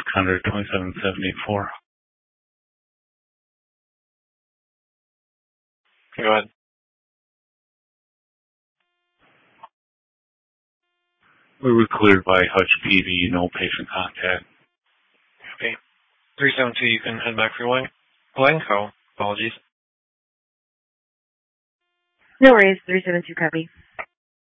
Condor 27784. Go ahead. We were cleared by Hutch PD, no patient contact. Okay. 372, you can head back for your Blanco. Apologies. No worries, 372 copy.